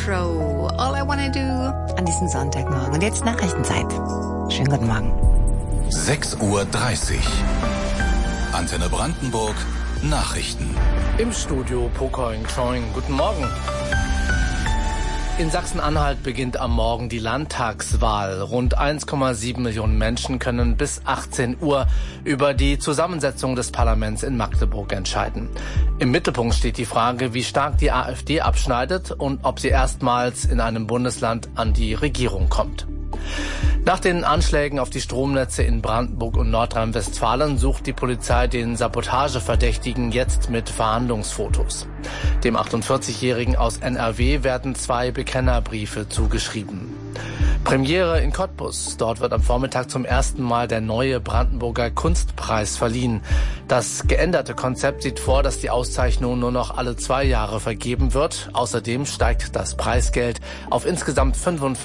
Show. All I Wanna Do an diesem Sonntagmorgen. Und jetzt Nachrichtenzeit. Schönen guten Morgen. 6:30 Uhr. Antenne Brandenburg. Nachrichten. Im Studio Pokoing Choing. Guten Morgen. In Sachsen-Anhalt beginnt am Morgen die Landtagswahl. Rund 1,7 Millionen Menschen können bis 18 Uhr über die Zusammensetzung des Parlaments in Magdeburg entscheiden. Im Mittelpunkt steht die Frage, wie stark die AfD abschneidet und ob sie erstmals in einem Bundesland an die Regierung kommt. Nach den Anschlägen auf die Stromnetze in Brandenburg und Nordrhein-Westfalen sucht die Polizei den Sabotageverdächtigen jetzt mit Verhandlungsfotos. Dem 48-Jährigen aus NRW werden 2 Bekennerbriefe zugeschrieben. Premiere in Cottbus. Dort wird am Vormittag zum ersten Mal der neue Brandenburger Kunstpreis verliehen. Das geänderte Konzept sieht vor, dass die Auszeichnung nur noch alle 2 Jahre vergeben wird. Außerdem steigt das Preisgeld auf insgesamt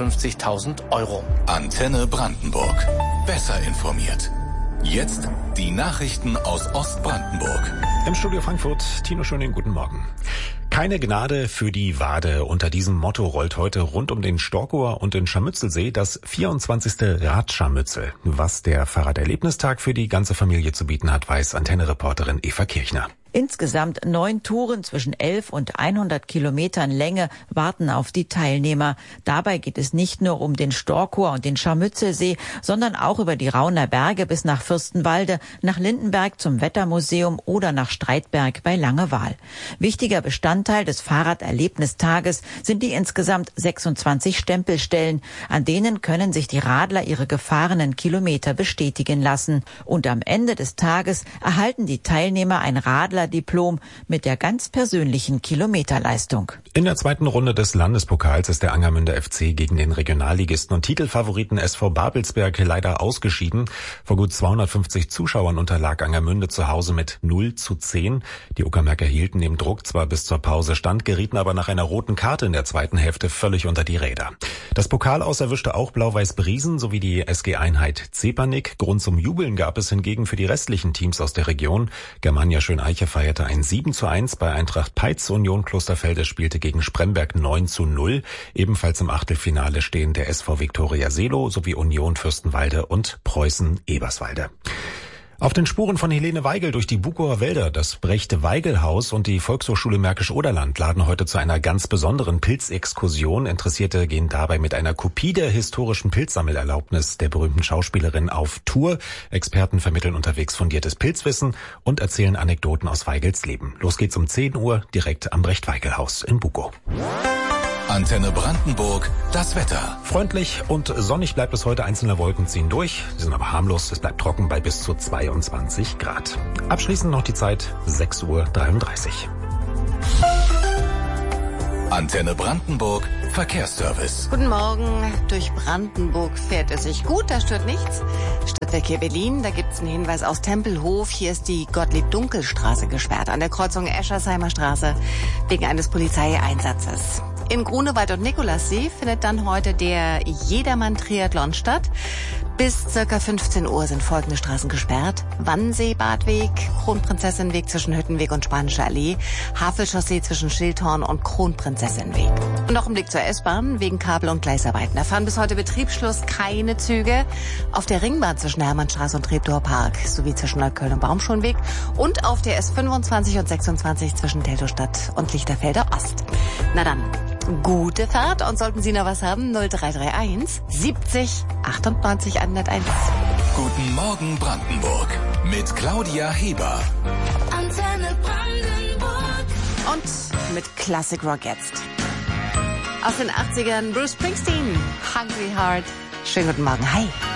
55.000 Euro. Antenne Brandenburg. Besser informiert. Jetzt die Nachrichten aus Ostbrandenburg. Im Studio Frankfurt, Tino Schöning, guten Morgen. Keine Gnade für die Wade. Unter diesem Motto rollt heute rund um den Storkower und den Scharmützelsee das 24. Radscharmützel. Was der Fahrraderlebnistag für die ganze Familie zu bieten hat, weiß Antenne-Reporterin Eva Kirchner. Insgesamt 9 Touren zwischen 11 und 100 Kilometern Länge warten auf die Teilnehmer. Dabei geht es nicht nur um den Storkower und den Scharmützelsee, sondern auch über die Rauner Berge bis nach Fürstenwalde, nach Lindenberg zum Wettermuseum oder nach Streitberg bei Langewaal. Wichtiger Bestandteil des Fahrraderlebnistages sind die insgesamt 26 Stempelstellen. An denen können sich die Radler ihre gefahrenen Kilometer bestätigen lassen. Und am Ende des Tages erhalten die Teilnehmer ein Radlerdiplom mit der ganz persönlichen Kilometerleistung. In der zweiten Runde des Landespokals ist der Angermünder FC gegen den Regionalligisten und Titelfavoriten SV Babelsberg leider ausgeschieden. Vor gut 250 Zuschauern unterlag Angermünde zu Hause mit 0:10. Die Uckermärker hielten dem Druck zwar bis zur Pause stand, gerieten aber nach einer roten Karte in der zweiten Hälfte völlig unter die Räder. Das Pokalaus erwischte auch Blau-Weiß Briesen sowie die SG-Einheit Zepernick. Grund zum Jubeln gab es hingegen für die restlichen Teams aus der Region. Germania Schöneiche feierte ein 7:1 bei Eintracht Peitz. Union Klosterfelde spielte gegen Spremberg 9:0. Ebenfalls im Achtelfinale stehen der SV Viktoria Selo sowie Union Fürstenwalde und Preußen Eberswalde. Auf den Spuren von Helene Weigel durch die Bukower Wälder, das Brechte-Weigel-Haus und die Volkshochschule Märkisch-Oderland laden heute zu einer ganz besonderen Pilzexkursion. Interessierte gehen dabei mit einer Kopie der historischen Pilzsammelerlaubnis der berühmten Schauspielerin auf Tour. Experten vermitteln unterwegs fundiertes Pilzwissen und erzählen Anekdoten aus Weigels Leben. Los geht's um 10 Uhr direkt am Brecht-Weigel-Haus in Bukow. Antenne Brandenburg, das Wetter. Freundlich und sonnig bleibt es heute, einzelne Wolken ziehen durch. Sie sind aber harmlos, es bleibt trocken bei bis zu 22 Grad. Abschließend noch die Zeit, 6:33 Uhr. Antenne Brandenburg, Verkehrsservice. Guten Morgen. Durch Brandenburg fährt es sich gut, da stört nichts. Stadtverkehr Berlin, da gibt's einen Hinweis aus Tempelhof. Hier ist die Gottlieb-Dunkel-Straße gesperrt an der Kreuzung Eschersheimer Straße wegen eines Polizeieinsatzes. In Grunewald und Nikolassee findet dann heute der Jedermann-Triathlon statt. Bis circa 15 Uhr sind folgende Straßen gesperrt: Wannsee-Badweg, Kronprinzessinnenweg zwischen Hüttenweg und Spanische Allee, Havelchaussee zwischen Schildhorn und Kronprinzessinnenweg. Und noch ein Blick zur S-Bahn wegen Kabel- und Gleisarbeiten. Da fahren bis heute Betriebsschluss keine Züge auf der Ringbahn zwischen Hermannstraße und Treptower Park sowie zwischen Neukölln und Baumschulenweg und auf der S25 und 26 zwischen Teltowstadt und Lichterfelder Ost. Na dann, gute Fahrt, und sollten Sie noch was haben, 0331 70 98 101. Guten Morgen Brandenburg mit Claudia Heber. Antenne Brandenburg. Und mit Classic Rock jetzt. Aus den 80ern Bruce Springsteen, Hungry Heart. Schönen guten Morgen, hi.